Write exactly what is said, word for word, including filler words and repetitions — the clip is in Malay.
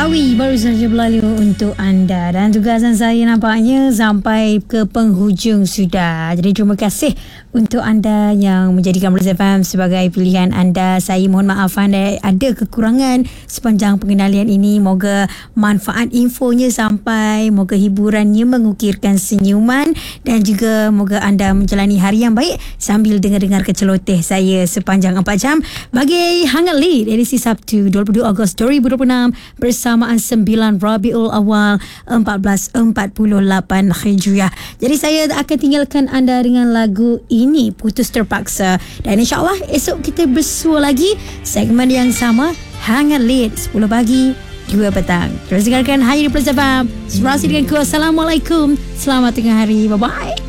Awi baru saja berlalu untuk anda dan tugasan saya nampaknya sampai ke penghujung sudah. Jadi terima kasih untuk anda yang menjadikan Bulus F M sebagai pilihan anda. Saya mohon maaf anda ada kekurangan sepanjang pengendalian ini. Moga manfaat infonya sampai, moga hiburannya mengukirkan senyuman dan juga moga anda menjalani hari yang baik sambil dengar-dengar keceloteh saya sepanjang empat jam bagi Hangat Lead edisi Sabtu dua puluh dua Ogos dua ribu dua puluh enam bersamaan sembilan Rabiul Awal seribu empat ratus empat puluh lapan Hijriah. Jadi saya akan tinggalkan anda dengan lagu ini, Putus Terpaksa, dan insyaAllah esok kita bersua lagi segmen yang sama, Hangat Lead sepuluh pagi dua petang. Terus dengarkan Hanya di Plus F M. Terima kasih dengan ku. Assalamualaikum, selamat tengah hari, bye bye.